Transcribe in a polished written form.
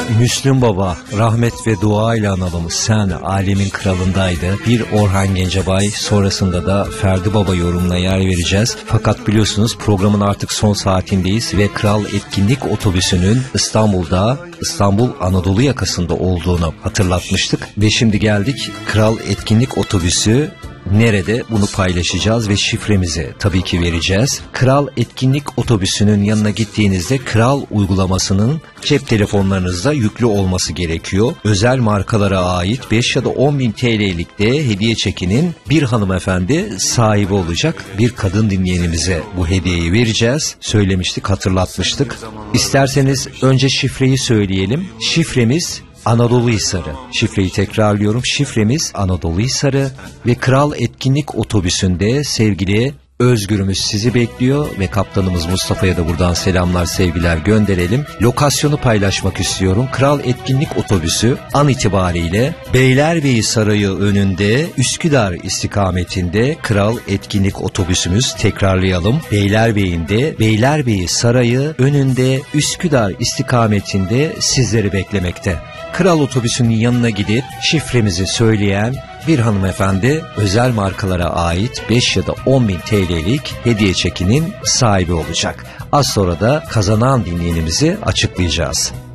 Müslüm Baba rahmet ve dua ile analım, sen alemin kralındaydı. Bir Orhan Gencebay, sonrasında da Ferdi Baba yorumuna yer vereceğiz. Fakat biliyorsunuz programın artık son saatindeyiz ve Kral Etkinlik Otobüsü'nün İstanbul Anadolu yakasında olduğunu hatırlatmıştık. Ve şimdi geldik, Kral Etkinlik Otobüsü nerede, bunu paylaşacağız ve şifremizi tabii ki vereceğiz. Kral Etkinlik Otobüsü'nün yanına gittiğinizde Kral uygulamasının cep telefonlarınızda yüklü olması gerekiyor. Özel markalara ait 5 ya da 10 bin TL'lik de hediye çekinin bir hanımefendi sahibi olacak. Bir kadın dinleyenimize bu hediyeyi vereceğiz. Söylemiştik, hatırlatmıştık. İsterseniz önce şifreyi söyleyelim. Şifremiz Anadoluhisarı. Şifreyi tekrarlıyorum. Şifremiz Anadoluhisarı ve Kral Etkinlik Otobüsü'nde sevgili Özgür'ümüz sizi bekliyor ve kaptanımız Mustafa'ya da buradan selamlar, sevgiler gönderelim. Lokasyonu paylaşmak istiyorum. Kral Etkinlik Otobüsü an itibariyle Beylerbeyi Sarayı önünde Üsküdar istikametinde Kral Etkinlik Otobüsümüz, tekrarlayalım. Beylerbeyi Sarayı önünde Üsküdar istikametinde sizleri beklemekte. Kral Otobüsü'nün yanına gidip şifremizi söyleyen bir hanımefendi özel markalara ait 5 ya da 10 bin TL'lik hediye çekinin sahibi olacak. Az sonra da kazanan dinleyenimizi açıklayacağız.